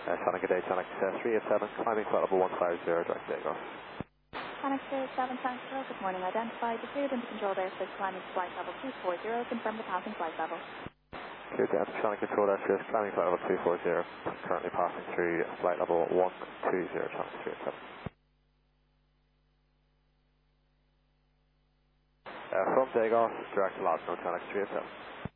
Sonic Day, Sonic 387, climbing flight level 150, direct takeoff. Sonic 387, Sonic Control, good morning. Identified, deployed into control airspace, climbing flight level 240, confirm the passing flight level. Clear to enter Sonic Control Airspace, climbing flight level 240, currently passing through flight level 120, Sonic 387. From takeoff, direct to Lodge, no Sonic 387.